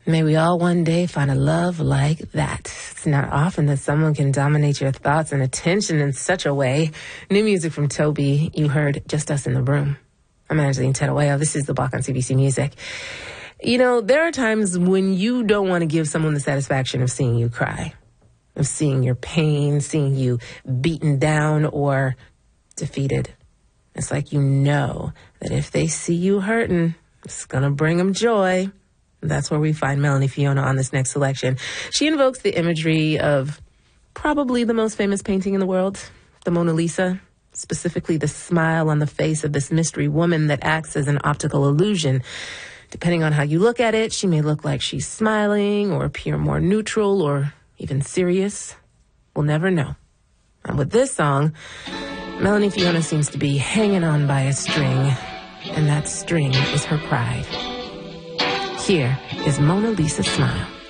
May we all one day find a love like that. It's not often that someone can dominate your thoughts and attention in such a way. New music from Toby. You heard Just Us in the Room. I'm Angeline Tedaweo. This is The Block on CBC Music. You know, there are times when you don't want to give someone the satisfaction of seeing you cry, of seeing your pain, seeing you beaten down or defeated. It's like you know that if they see you hurting, it's going to bring them joy. That's where we find Melanie Fiona on this next selection. She invokes the imagery of probably the most famous painting in the world, the Mona Lisa, specifically the smile on the face of this mystery woman that acts as an optical illusion. Depending on how you look at it, she may look like she's smiling or appear more neutral or even serious. We'll never know. And with this song, Melanie Fiona seems to be hanging on by a string, and that string is her pride. Here is Mona Lisa's Smile.